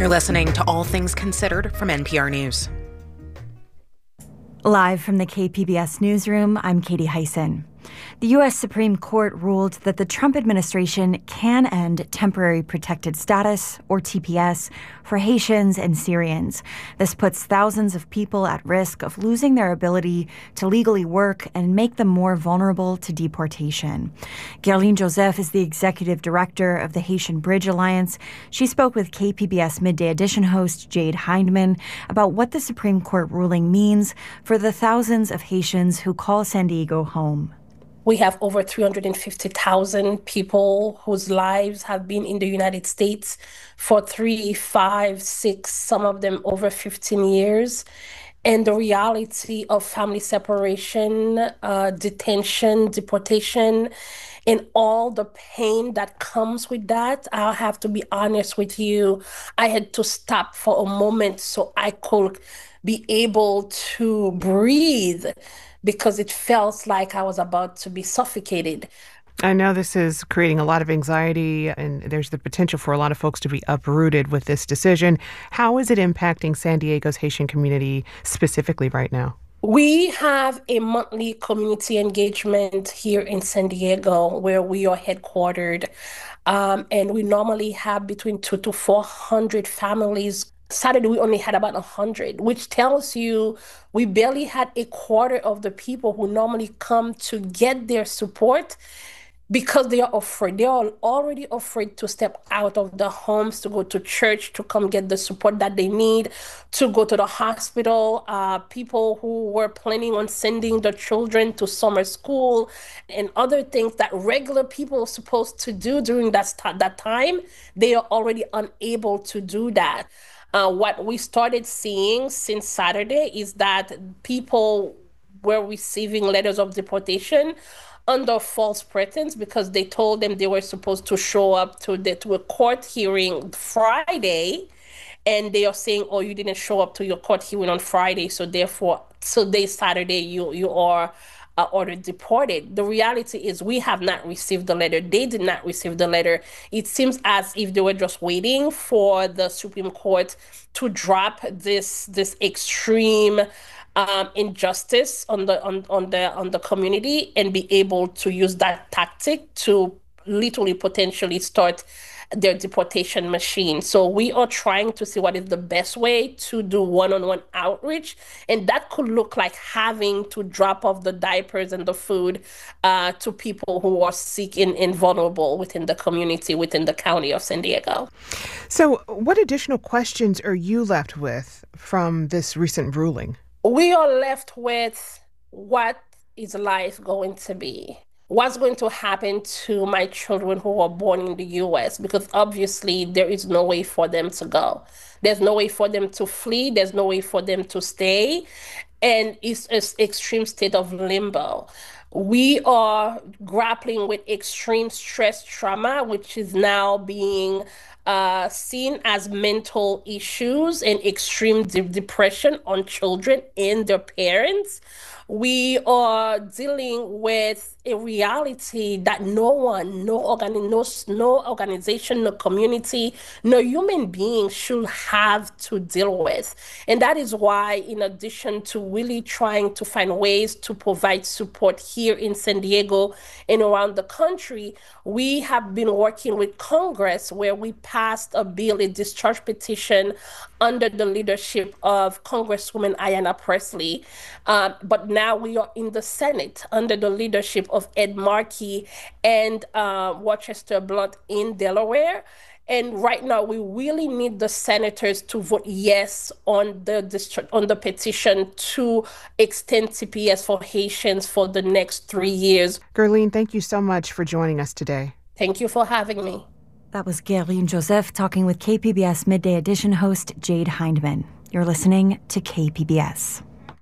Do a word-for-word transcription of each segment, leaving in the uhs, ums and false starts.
You're listening to All Things Considered from N P R News. Live from the K P B S newsroom, I'm Katie Hyson. The U S Supreme Court ruled that the Trump administration can end temporary protected status, or T P S, for Haitians and Syrians. This puts thousands of people at risk of losing their ability to legally work and make them more vulnerable to deportation. Guerline Joseph is the executive director of the Haitian Bridge Alliance. She spoke with K P B S Midday Edition host Jade Hindman about what the Supreme Court ruling means for the thousands of Haitians who call San Diego home. We have over three hundred fifty thousand people whose lives have been in the United States for three, five, six, some of them over fifteen years. And the reality of family separation, uh, detention, deportation, and all the pain that comes with that, I'll have to be honest with you. I had to stop for a moment so I could be able to breathe, because it felt like I was about to be suffocated. I know this is creating a lot of anxiety, and there's the potential for a lot of folks to be uprooted with this decision. How is it impacting San Diego's Haitian community specifically right now? We have a monthly community engagement here in San Diego where we are headquartered, um, and we normally have between two to four hundred families. Saturday, we only had about one hundred, which tells you we barely had a quarter of the people who normally come to get their support because they are afraid. They are already afraid to step out of the homes, to go to church, to come get the support that they need, to go to the hospital. Uh, people who were planning on sending their children to summer school and other things that regular people are supposed to do during that, st- that time, they are already unable to do that. Uh, what we started seeing since Saturday is that people were receiving letters of deportation under false pretense because they told them they were supposed to show up to, the, to a court hearing Friday, and they are saying, oh, you didn't show up to your court hearing on Friday, so therefore today, Saturday, you, you are Uh, ordered deported. The reality is we have not received the letter. They did not receive the letter. It seems as if they were just waiting for the Supreme Court to drop this this extreme um, injustice on the on, on the on the community and be able to use that tactic to literally potentially start their deportation machine. So we are trying to see what is the best way to do one-on-one outreach. And that could look like having to drop off the diapers and the food uh, to people who are sick and, and vulnerable within the community, within the county of San Diego. So what additional questions are you left with from this recent ruling? We are left with, what is life going to be? What's going to happen to my children who are born in the U S? Because obviously there is no way for them to go. There's no way for them to flee. There's no way for them to stay. And it's an extreme state of limbo. We are grappling with extreme stress trauma, which is now being uh, seen as mental issues and extreme de- depression on children and their parents. We are dealing with a reality that no one, no, organi- no, no organization, no community, no human being should have to deal with. And that is why, in addition to really trying to find ways to provide support here in San Diego and around the country, we have been working with Congress where we passed a bill, a discharge petition under the leadership of Congresswoman Ayanna Pressley. Uh, but now we are in the Senate under the leadership of Ed Markey and uh, Rochester Blunt in Delaware. And right now, we really need the senators to vote yes on the district, on the petition to extend T P S for Haitians for the next three years. Guerline, thank you so much for joining us today. Thank you for having me. That was Guerline Joseph talking with K P B S Midday Edition host Jade Hindman. You're listening to K P B S.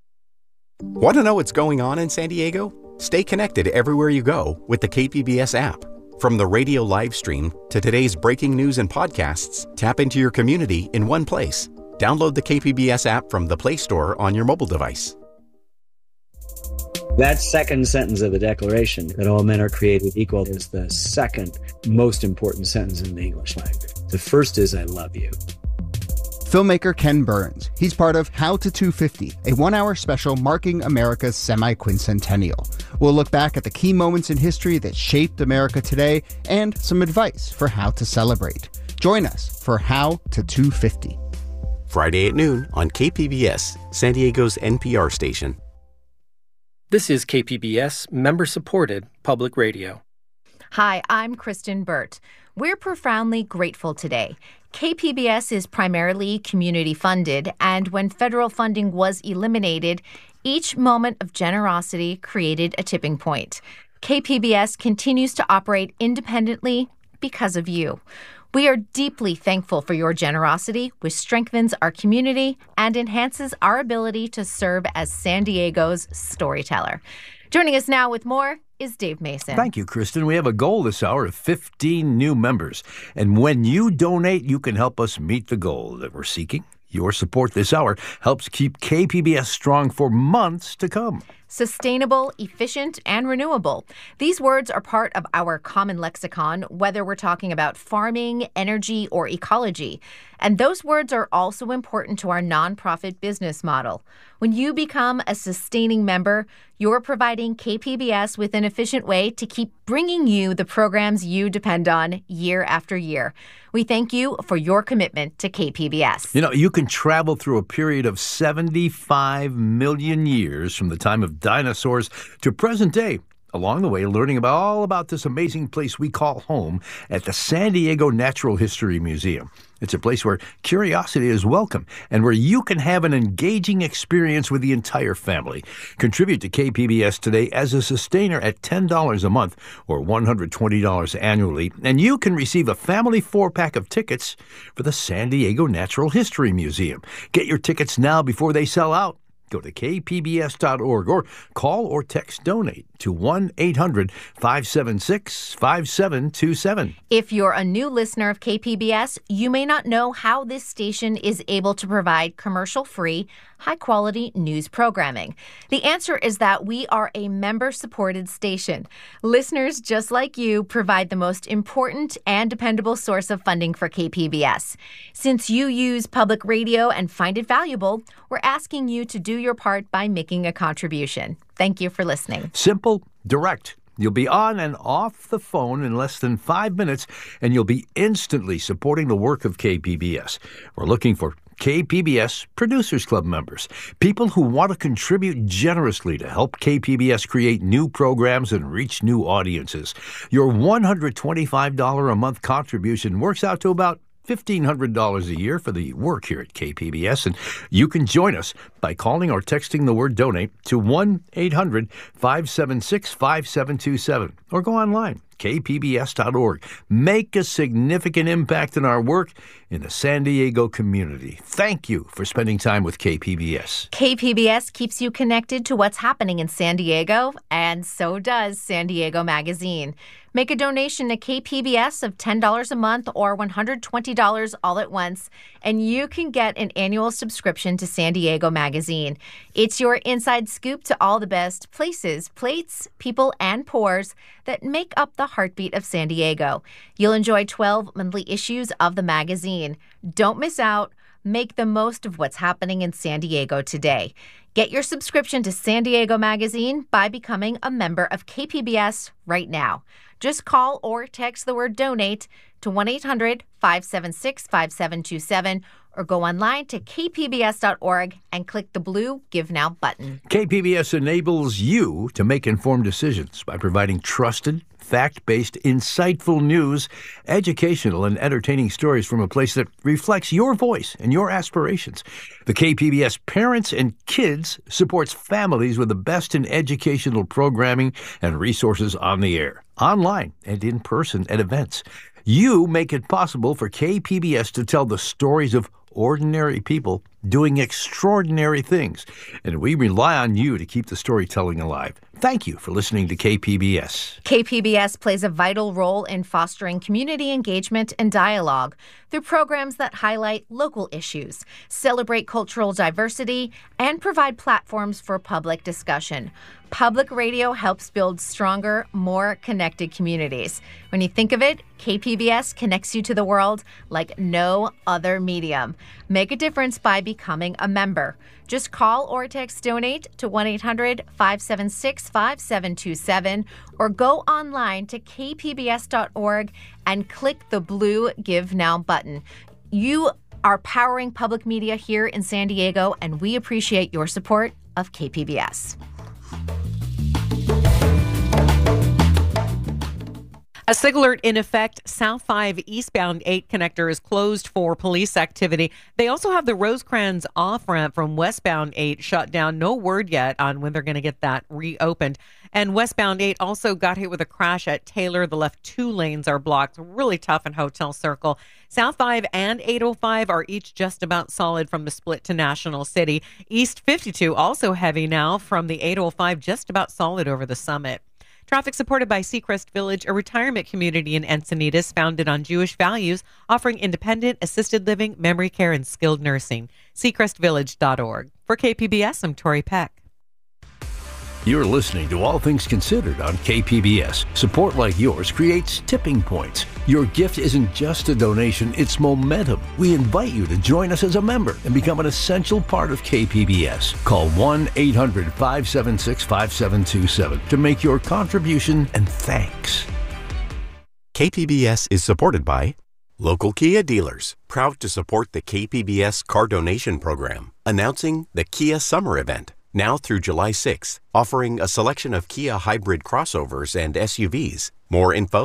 Want to know what's going on in San Diego? Stay connected everywhere you go with the K P B S app. From the radio live stream to today's breaking news and podcasts, tap into your community in one place. Download the K P B S app from the Play Store on your mobile device. That second sentence of the Declaration, that all men are created equal, is the second most important sentence in the English language. The first is, I love you. filmmaker Ken Burns. He's part of How to two fifty, a one-hour special marking America's semi-quincentennial. We'll look back at the key moments in history that shaped America today and some advice for how to celebrate. Join us for How to two fifty. Friday at noon on K P B S, San Diego's N P R station. This is K P B S, member-supported public radio. Hi, I'm Kristen Burt. We're profoundly grateful today. K P B S is primarily community-funded, and when federal funding was eliminated, each moment of generosity created a tipping point. K P B S continues to operate independently because of you. We are deeply thankful for your generosity, which strengthens our community and enhances our ability to serve as San Diego's storyteller. Joining us now with more is Dave Mason. Thank you, Kristen. We have a goal this hour of fifteen new members. And when you donate, you can help us meet the goal that we're seeking. Your support this hour helps keep K P B S strong for months to come. Sustainable, efficient, and renewable. These words are part of our common lexicon, whether we're talking about farming, energy, or ecology. And those words are also important to our nonprofit business model. When you become a sustaining member, you're providing K P B S with an efficient way to keep bringing you the programs you depend on year after year. We thank you for your commitment to K P B S. You know, you can travel through a period of seventy-five million years from the time of dinosaurs to present day. Along the way, learning about all about this amazing place we call home at the San Diego Natural History Museum. It's a place where curiosity is welcome and where you can have an engaging experience with the entire family. Contribute to K P B S today as a sustainer at ten dollars a month or one hundred twenty dollars annually, and you can receive a family four-pack of tickets for the San Diego Natural History Museum. Get your tickets now before they sell out. Go to K P B S dot org or call or text donate to one eight hundred five seven six five seven two seven. If you're a new listener of K P B S, you may not know how this station is able to provide commercial-free, high-quality news programming. The answer is that we are a member-supported station. Listeners just like you provide the most important and dependable source of funding for K P B S. Since you use public radio and find it valuable, we're asking you to do your part by making a contribution. Thank you for listening. Simple, direct. You'll be on and off the phone in less than five minutes, and you'll be instantly supporting the work of K P B S. We're looking for K P B S Producers Club members, people who want to contribute generously to help K P B S create new programs and reach new audiences. Your one hundred twenty-five dollars a month contribution works out to about fifteen hundred dollars a year for the work here at K P B S, and you can join us by calling or texting the word donate to one eight hundred five seven six five seven two seven or go online, K P B S dot org. Make a significant impact in our work in the San Diego community. Thank you for spending time with K P B S. K P B S keeps you connected to what's happening in San Diego, and so does San Diego Magazine. Make a donation to K P B S of ten dollars a month or one hundred twenty dollars all at once, and you can get an annual subscription to San Diego Magazine. It's your inside scoop to all the best places, plates, people, and pours that make up the heartbeat of San Diego. You'll enjoy twelve monthly issues of the magazine. Don't miss out. Make the most of what's happening in San Diego today. Get your subscription to San Diego Magazine by becoming a member of K P B S right now. Just call or text the word donate to one eight hundred five seven six five seven two seven or go online to K P B S dot org and click the blue Give Now button. K P B S enables you to make informed decisions by providing trusted, fact-based, insightful news, educational, and entertaining stories from a place that reflects your voice and your aspirations. The K P B S Parents and Kids supports families with the best in educational programming and resources on the air, online, and in person at events. You make it possible for K P B S to tell the stories of ordinary people doing extraordinary things, and we rely on you to keep the storytelling alive. Thank you for listening to K P B S. K P B S plays a vital role in fostering community engagement and dialogue through programs that highlight local issues, celebrate cultural diversity, and provide platforms for public discussion. Public radio helps build stronger, more connected communities. When you think of it, K P B S connects you to the world like no other medium. Make a difference by becoming a member. Just call or text donate to one eight hundred five seven six five seven two seven or go online to k p b s dot org and click the blue Give Now button. You are powering public media here in San Diego, and we appreciate your support of K P B S. A SIG alert in effect. South five eastbound eight connector is closed for police activity. They also have the Rosecrans off-ramp from westbound eight shut down. No word yet on when they're going to get that reopened. And westbound eight also got hit with a crash at Taylor. The left two lanes are blocked. Really tough in Hotel Circle. South five and eight oh five are each just about solid from the split to National City. East fifty-two also heavy now from the eight oh five, just about solid over the Summit. Traffic supported by Seacrest Village, a retirement community in Encinitas founded on Jewish values, offering independent, assisted living, memory care, and skilled nursing. seacrest village dot org. For K P B S, I'm Tori Peck. You're listening to All Things Considered on K P B S. Support like yours creates tipping points. Your gift isn't just a donation, it's momentum. We invite you to join us as a member and become an essential part of K P B S. Call one eight hundred five seven six five seven two seven to make your contribution, and thanks. K P B S is supported by local Kia dealers, proud to support the K P B S Car Donation Program, announcing the Kia Summer Event. Now through July sixth, offering a selection of Kia hybrid crossovers and S U Vs. More info